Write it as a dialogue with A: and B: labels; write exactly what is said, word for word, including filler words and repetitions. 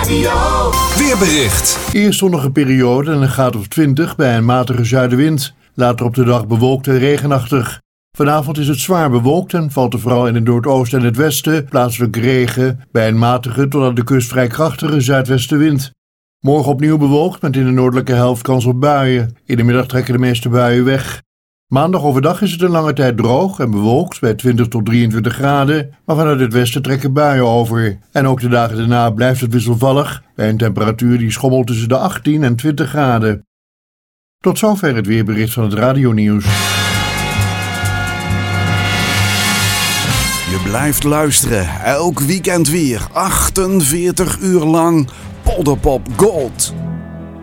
A: radio.
B: Weerbericht.
C: Eerst zonnige periode en een graad of twintig bij een matige zuidenwind. Later op de dag bewolkt en regenachtig. Vanavond is het zwaar bewolkt en valt er vooral in het noordoosten en het westen plaatselijk regen bij een matige tot aan de kust vrij krachtige zuidwestenwind. Morgen opnieuw bewolkt met in de noordelijke helft kans op buien. In de middag trekken de meeste buien weg. Maandag overdag is het een lange tijd droog en bewolkt bij twintig tot drieëntwintig graden, maar vanuit het westen trekken buien over. En ook de dagen daarna blijft het wisselvallig bij een temperatuur die schommelt tussen de achttien en twintig graden. Tot zover het weerbericht van het radionieuws.
B: Je blijft luisteren, elk weekend weer, achtenveertig uur lang, Polderpop Gold.